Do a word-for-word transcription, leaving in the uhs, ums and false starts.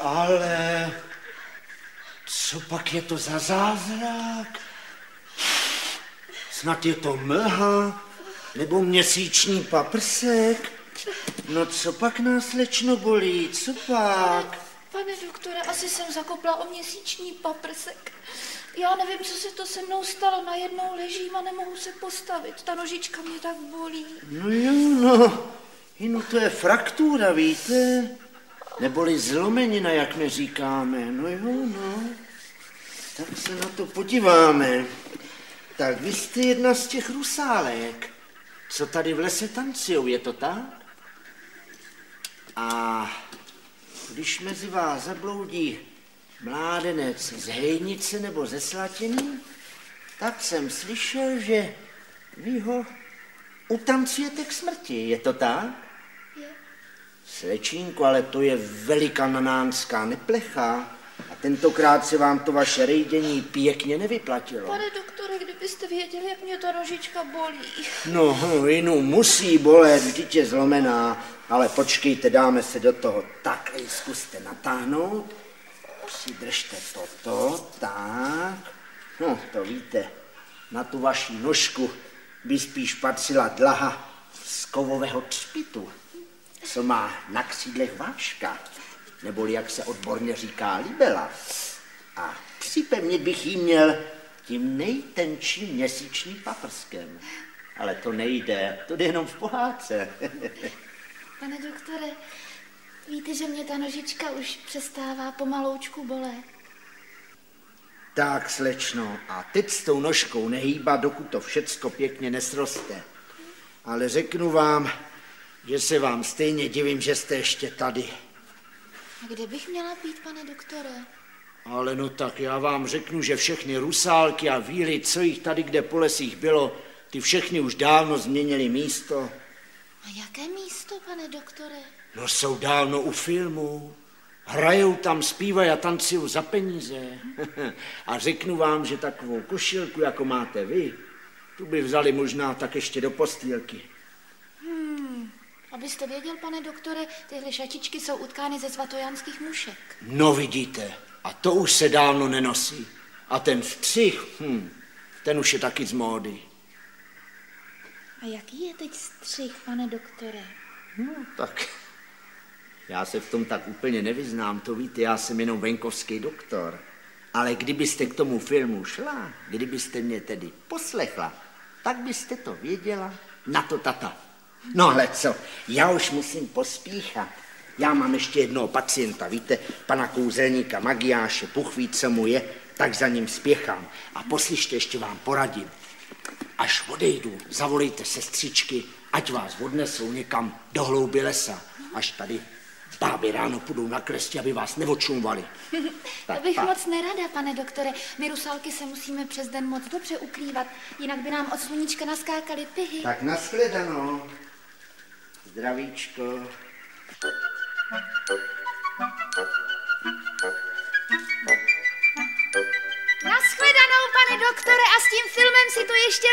ale... Co pak je to za zázrak? Snad je to mlha? Nebo měsíční paprsek? No co pak nás, slečno, bolí? Co pak? Pane doktore, asi jsem zakopla o měsíční paprsek. Já nevím, co se to se mnou stalo. Najednou ležím a nemohu se postavit. Ta nožička mě tak bolí. No jo, no. No to je fraktura, víte? Neboli zlomenina, jak my říkáme. No jo, no. Tak se na to podíváme. Tak vy jste jedna z těch rusálek, co tady v lese tancujou, je to tak? A když mezi vás zabloudí mládenec z Hejnice nebo ze Slatiny, tak jsem slyšel, že vy ho utancujete k smrti, je to tak? Je. Slečínku, ale to je velikanánská neplecha a tentokrát se vám to vaše rejdění pěkně nevyplatilo. Pane doktore, kdybyste věděli, jak mě ta nožička bolí. No, jinu musí bolet, vždyť je zlomená, ale počkejte, dáme se do toho. Takhle zkuste natáhnout. Přidržte toto, tak. No, to víte, na tu vaši nožku by spíš patřila dlaha z kovového třpitu, co má na křídlech váška, neboli jak se odborně říká libela. A připevnit bych jí měl tím nejtenčím měsíčním paprskem. Ale to nejde, to jde jenom v pohádce. Pane doktore, víte, že mě ta nožička už přestává pomaloučku bolet? Tak, slečno, a teď s tou nožkou nehýbat, dokud to všecko pěkně nesroste. Ale řeknu vám, že se vám stejně divím, že jste ještě tady. A kde bych měla být, pane doktore? Ale no tak já vám řeknu, že všechny rusálky a víly, co jich tady kde po lesích bylo, ty všechny už dávno změnili místo. A jaké místo, pane doktore? No jsou dávno u filmu. Hrajou tam, zpívají a tancují za peníze. A řeknu vám, že takovou košilku, jako máte vy, tu by vzali možná tak ještě do postýlky. Hmm, abyste věděl, pane doktore, tyhle šatičky jsou utkány ze svatojanských mušek. No vidíte, a to už se dávno nenosí. A ten střih, hm, ten už je taky z módy. A jaký je teď střih, pane doktore? No tak, já se v tom tak úplně nevyznám, to víte, já jsem jenom venkovský doktor. Ale kdybyste k tomu filmu šla, kdybyste mě tedy poslechla, tak byste to věděla, na to tata. No ale co, já už musím pospíchat. Já mám ještě jednoho pacienta, víte, pana kouzelníka Magiáše, Bůh ví, co mu je, tak za ním spěchám. A poslyšte, ještě vám poradím. Až odejdu, zavolejte sestřičky, ať vás odnesou někam do hlouby lesa, až tady báby ráno půjdou na klesti, aby vás neočumvali. To bych pa. moc nerada, pane doktore. My rusálky se musíme přes den moc dobře ukrývat, jinak by nám od sluníčka naskákaly pihy. Tak nashledanou. Zdravíčko. Nashledanou, pane doktore, a s tím filmem si to ještě